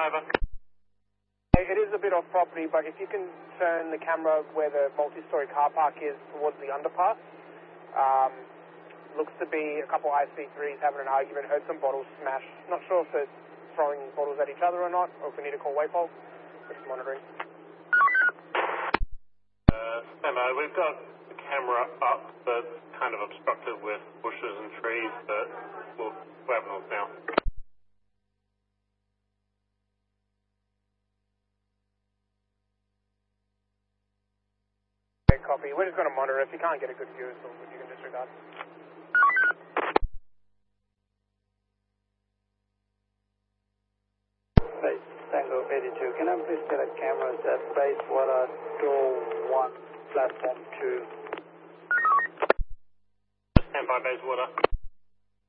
over. It is a bit off property, but if you can turn the camera where the multi-story car park is towards the underpass. Looks to be a couple IC3s having an argument, heard some bottles smash. Not sure if they're throwing bottles at each other or not, or if we need to call Waypol. Just monitoring. Stand by. We've got the camera up, but kind of obstructed with bushes and trees, but we'll have north now. Okay, copy. We're just going to monitor. If you can't get a good view, so you can disregard. Base Tango 82, can I please get a cameras at Basewater, door 1, platform 2? Stand by, Basewater.